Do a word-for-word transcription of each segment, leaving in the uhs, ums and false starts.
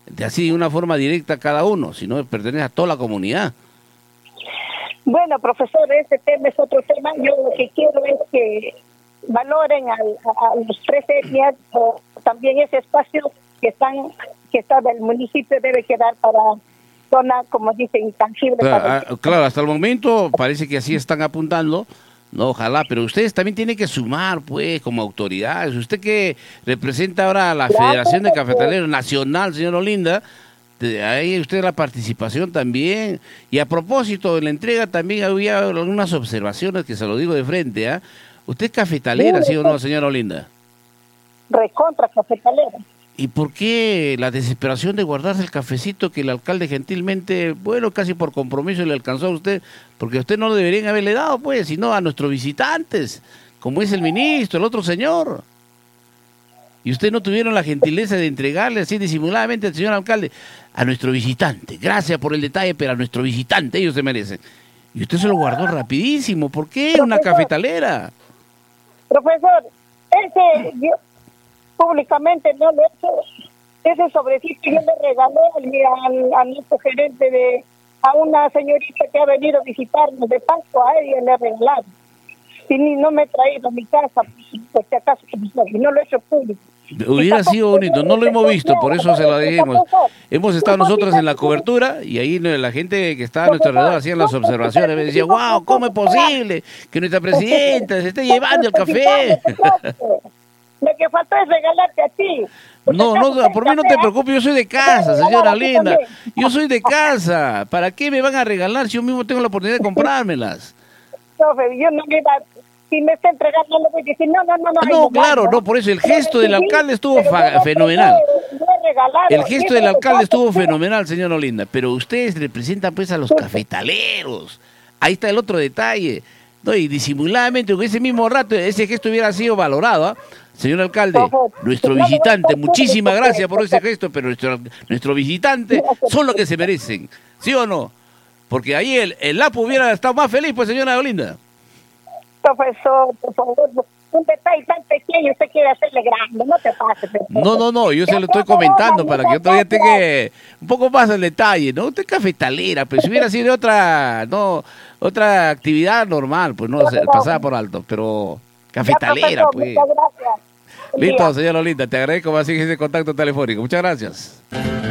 de así de una forma directa a cada uno, sino pertenece a toda la comunidad. Bueno, profesor, ese tema es otro tema. Yo lo que quiero es que valoren al, a, a los tres etnias, o también ese espacio que están que está del municipio debe quedar para zona, como dicen, intangible. Claro, Para ah, claro, hasta el momento parece que así están apuntando. No, ojalá, pero ustedes también tienen que sumar, pues, como autoridades. Usted que representa ahora a la Claro, Federación de porque- Cafetaleros Nacional, señor Olinda, de ahí usted la participación también. Y a propósito de la entrega, también había algunas observaciones que se lo digo de frente, ¿ah? ¿Usted es cafetalera, sí o no, señora Olinda? recontra cafetalera. ¿Y por qué la desesperación de guardarse el cafecito que el alcalde gentilmente, bueno, casi por compromiso le alcanzó a usted? Porque a usted no lo deberían haberle dado, pues, sino a nuestros visitantes, como es el ministro, el otro señor. Y usted no tuvieron la gentileza de entregarle así disimuladamente al señor alcalde, a nuestro visitante. Gracias por el detalle, pero a nuestro visitante ellos se merecen. Y usted se lo guardó rapidísimo. ¿Por qué? Una Profesor. cafetalera. Profesor, ese yo públicamente no lo he hecho. Ese sobrecito yo le regalé al, al, a nuestro gerente de a una señorita que ha venido a visitarnos de Pascua, a ella le he regalado. Y ni no me he traído a mi casa, por si acaso, y no lo he hecho público. Hubiera sido bonito, no lo hemos visto, por eso se lo dijimos. Hemos estado nosotros en la cobertura y ahí la gente que estaba a nuestro alrededor hacían las observaciones, me decía, wow, ¿cómo es posible que nuestra presidenta se esté llevando el café? Lo que faltó es regalarte a ti. No, no, por mí no te preocupes, yo soy de casa, señora linda. Yo soy de casa. ¿Para qué me van a regalar si yo mismo tengo la oportunidad de comprármelas? Profe, yo no me iba, si me está entregando, no le voy a decir, no, no, no. No, no claro, no, por eso el gesto del alcalde estuvo fenomenal. El gesto del alcalde estuvo fenomenal, señora Olinda, pero ustedes representan pues a los cafetaleros. Ahí está el otro detalle. No, y disimuladamente, con ese mismo rato, ese gesto hubiera sido valorado, ¿eh? Señor alcalde, nuestro visitante, muchísimas gracias por ese gesto, pero nuestro, nuestro visitante son los que se merecen, ¿sí o no? Porque ahí el, el Apu hubiera estado más feliz, pues, señora Olinda. Profesor, por favor, un detalle tan pequeño, usted quiere hacerle grande, no te pases. No, no, no, yo se lo estoy comentando para que yo todavía tenga un poco más el detalle, ¿no? Usted es cafetalera, pero si hubiera sido otra, no, otra actividad normal, pues no, pasaba por alto, pero cafetalera, pues. Muchas gracias. Listo, señora Olinda, te agradezco más ese contacto telefónico. Muchas gracias.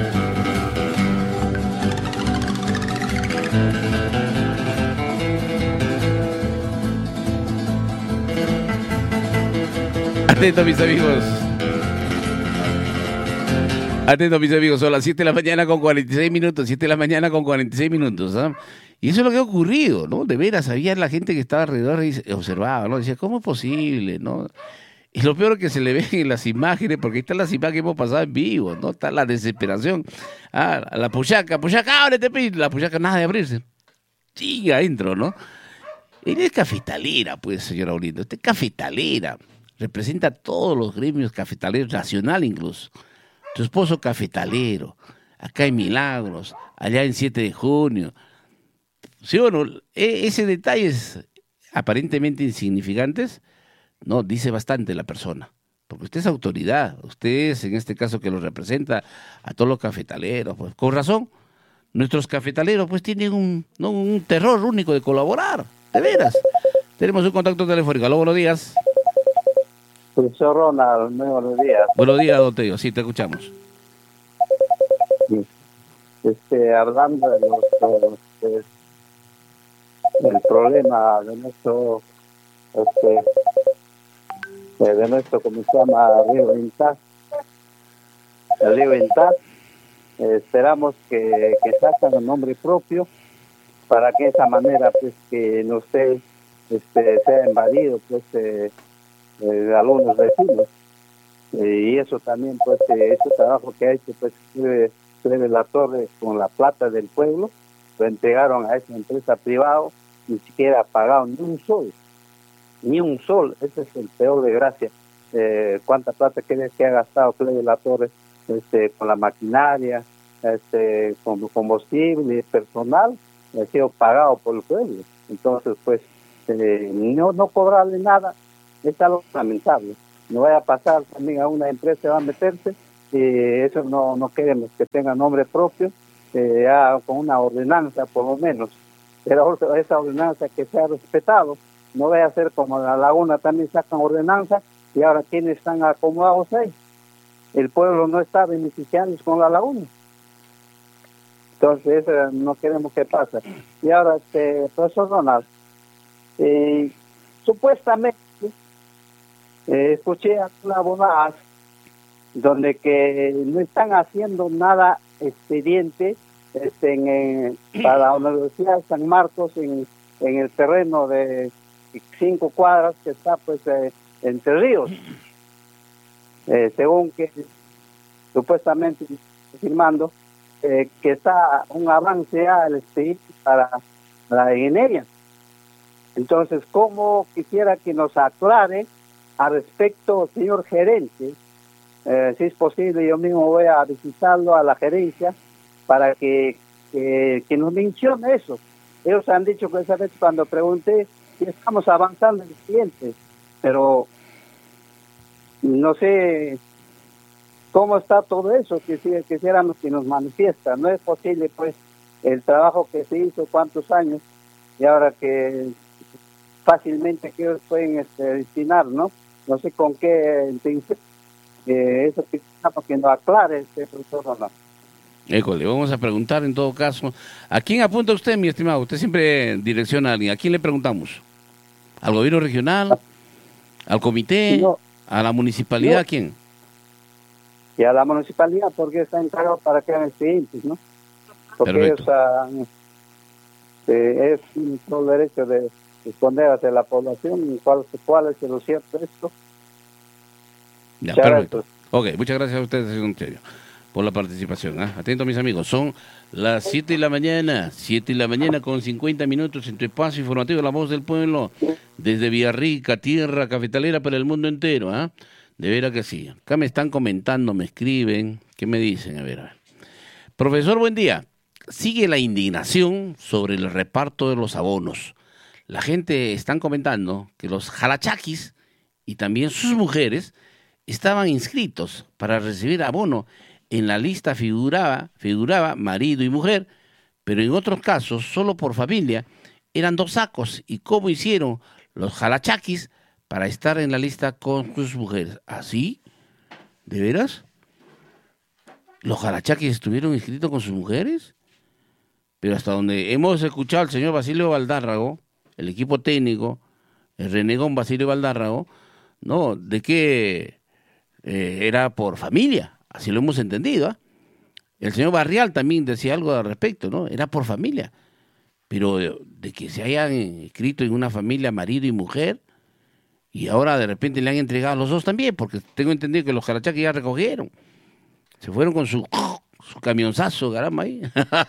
Atento, mis amigos. Atento, mis amigos. Son las siete de la mañana con cuarenta y seis minutos. siete de la mañana con cuarenta y seis minutos. ¿eh? Y eso es lo que ha ocurrido, ¿no? De veras, había la gente que estaba alrededor y observaba, ¿no? Decía, ¿cómo es posible, no? Y lo peor es que se le ven en las imágenes, porque ahí están las imágenes que hemos pasado en vivo, ¿no? Está la desesperación. Ah, la puchaca, puchaca, ábrete, la puchaca, nada de abrirse. Sigue adentro, ¿no? Ella es cafetalera, pues, señora Olinda. Usted es cafetalera. Representa a todos los gremios cafetaleros, nacional incluso. Tu esposo cafetalero, acá en Milagros, allá en siete de junio. ¿Sí o no? E- ese detalles aparentemente insignificantes, no, dice bastante la persona, porque usted es autoridad, usted es en este caso que lo representa a todos los cafetaleros, pues con razón, nuestros cafetaleros pues tienen un, no, un terror único de colaborar, de veras. Tenemos un contacto telefónico. Aló, buenos días. Profesor Ronald, muy buenos días. Buenos días, don Teo, sí, te escuchamos. Este, hablando de los, de, del problema de nuestro este, de nuestro, ¿cómo se llama? Río Intaz. El río Intaz. Eh, esperamos que, que sacan el nombre propio para que de esa manera, pues, que no sé, este, sea invadido, pues, eh, eh, algunos vecinos. Eh, y eso también, pues, eh, ese trabajo que ha hecho, pues, eh, la torre con la plata del pueblo, lo entregaron a esa empresa privada, ni siquiera ha pagado ni un sol. Ni un sol, ese es el peor de gracia. Eh, ¿Cuánta plata crees que ha gastado Cleve La Torre este, con la maquinaria, este, con combustible, personal? Ha sido pagado por el pueblo. Entonces, pues, eh, no, no cobrarle nada es algo lamentable. No vaya a pasar también a una empresa, va a meterse y eso no, no queremos que tenga nombre propio, eh, ya con una ordenanza por lo menos, pero esa ordenanza que sea respetado, no vaya a ser como la laguna también sacan ordenanza y ahora quienes están acomodados ahí, el pueblo no está beneficiando con la laguna. Entonces, eso no queremos que pase. Y ahora, este, profesor Ronald, eh, supuestamente, eh, escuché algunas bonadas donde que no están haciendo nada expediente este, en, en, para la Universidad de San Marcos en, en el terreno de cinco cuadras que está pues eh, entre ríos. Eh, según que supuestamente firmando, Eh, que está un avance al expediente para la ingeniería. Entonces, ¿cómo quisiera que nos aclare al respecto, señor gerente? Eh, si es posible, yo mismo voy a visitarlo a la gerencia para que, que, que nos mencione eso. Ellos han dicho que esa vez cuando pregunté que estamos avanzando en el siguiente, pero no sé cómo está todo eso, que si quisiéramos que nos manifiesta. No es posible, pues, el trabajo que se hizo, cuántos años, y ahora que fácilmente que ellos pueden este, destinar, ¿no? No sé con qué intención. Eh, eso quisiéramos que nos aclare este profesor o no. École, vamos a preguntar en todo caso. ¿A quién apunta usted, mi estimado? Usted siempre direcciona a alguien. ¿A quién le preguntamos? ¿Al gobierno regional? ¿Al comité? No. ¿A la municipalidad? No. ¿A quién? Y a la municipalidad, porque está encargado para que hagan expedientes, ¿no? Porque Perfecto. ellos han, eh, es todo el derecho de responder hacia la población y cuál, cuál es lo cierto de esto. Ya, Muchas perfecto. gracias. Ok, muchas gracias a ustedes, señor Monterio, por la participación. ¿eh? Atento, mis amigos, son las siete de la mañana, siete de la mañana con cincuenta minutos en tu espacio informativo La Voz del Pueblo, desde Villarrica, tierra cafetalera para el mundo entero, ¿ah? ¿eh? De veras que sí. Acá me están comentando, me escriben. ¿Qué me dicen? A ver, a ver. Profesor, buen día. Sigue la indignación sobre el reparto de los abonos. La gente están comentando que los jalachaquis y también sus mujeres estaban inscritos para recibir abono. En la lista figuraba, figuraba marido y mujer, pero en otros casos, solo por familia, eran dos sacos. ¿Y cómo hicieron los jalachaquis para estar en la lista con sus mujeres? ¿Así? ¿De veras? ¿Los jalachaquis estuvieron inscritos con sus mujeres? Pero hasta donde hemos escuchado al señor Basilio Valdárrago, el equipo técnico, el renegón Basilio Valdárrago, no, de que eh, era por familia, así lo hemos entendido. ¿eh? El señor Barrial también decía algo al respecto, ¿no? Era por familia. Pero de que se hayan inscrito en una familia marido y mujer, y ahora de repente le han entregado a los dos también, porque tengo entendido que los jalachaquis ya recogieron. Se fueron con su, su camionzazo, caramba, ahí.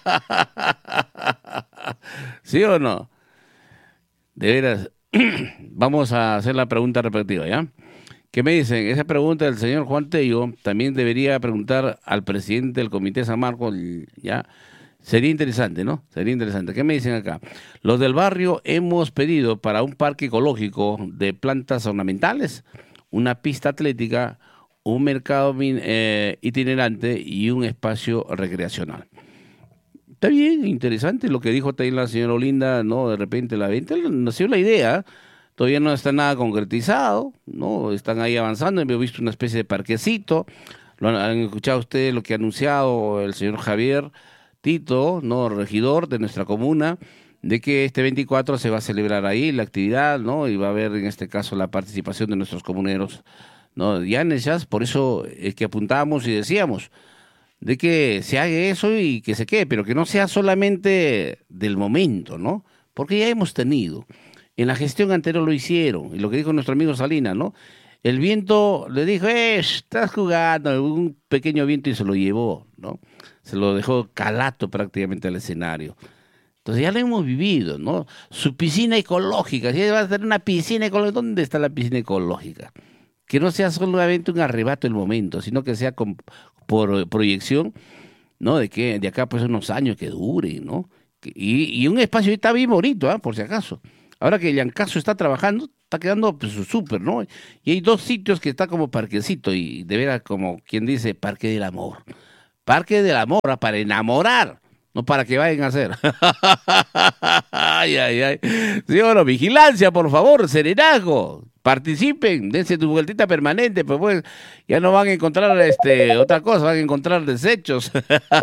¿Sí o no? De veras, vamos a hacer la pregunta repetitiva, ¿ya? ¿Qué me dicen? Esa pregunta del señor Juan Tello también debería preguntar al presidente del Comité San Marcos, ¿ya? Sería interesante, ¿no? Sería interesante. ¿Qué me dicen acá? Los del barrio hemos pedido para un parque ecológico de plantas ornamentales, una pista atlética, un mercado eh, itinerante y un espacio recreacional. Está bien, interesante lo que dijo también la señora Olinda, ¿no? De repente la venta, nació la idea, todavía no está nada concretizado, ¿no? Están ahí avanzando, hemos visto una especie de parquecito, lo han, han escuchado ustedes lo que ha anunciado el señor Javier Tito, ¿no? Regidor de nuestra comuna, de que este veinticuatro se va a celebrar ahí la actividad, ¿no? Y va a haber en este caso la participación de nuestros comuneros, ¿no? Ya en ellas, por eso es que apuntábamos y decíamos de que se haga eso y que se quede, pero que no sea solamente del momento, ¿no? Porque ya hemos tenido, en la gestión anterior lo hicieron, y lo que dijo nuestro amigo Salinas, ¿no? El viento le dijo, eh, estás jugando, un pequeño viento y se lo llevó, ¿no? Se lo dejó calato prácticamente al escenario. Entonces ya lo hemos vivido, ¿no? Su piscina ecológica, si va a tener una piscina ecológica, ¿dónde está la piscina ecológica? Que no sea solamente un arrebato del momento, sino que sea con, por proyección, ¿no? De que de acá pues unos años que dure, ¿no? Y, y un espacio está bien bonito, ¿eh? Por si acaso. Ahora que Yancaso está trabajando, está quedando pues, súper, ¿no? Y hay dos sitios que está como parquecito y de veras como quien dice, parque del amor. Parque del amor, ah, para enamorar, no para que vayan a hacer. Ay, ay, ay. Sí, bueno, vigilancia, por favor, serenazgo. Participen, dense tu vueltita permanente, pues, pues ya no van a encontrar este otra cosa, van a encontrar desechos.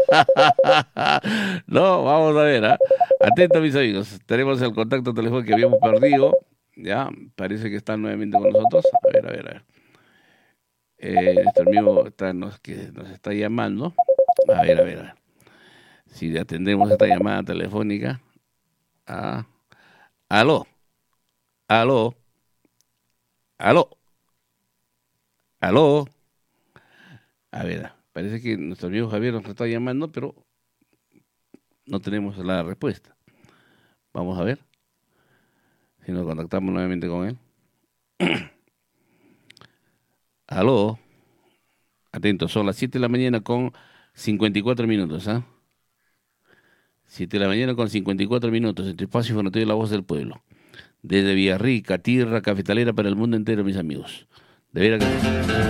No, vamos a ver, ¿ah? Atentos mis amigos, tenemos el contacto telefónico que habíamos perdido, ya, parece que están nuevamente con nosotros. A ver, a ver, a ver. Eh, nuestro amigo está, nos, que nos está llamando. A ver, a ver, a ver. Si le atendemos esta llamada telefónica. Ah. Aló. Aló. Aló. Aló. A ver, parece que nuestro amigo Javier nos está llamando, pero no tenemos la respuesta. Vamos a ver si nos contactamos nuevamente con él. Aló. Atentos, son las siete de la mañana con cincuenta y cuatro minutos, ¿ah? siete de la mañana con cincuenta y cuatro minutos, entre espacio informativo y la voz del pueblo. Desde Villarrica, tierra cafetalera para el mundo entero, mis amigos. De veras que...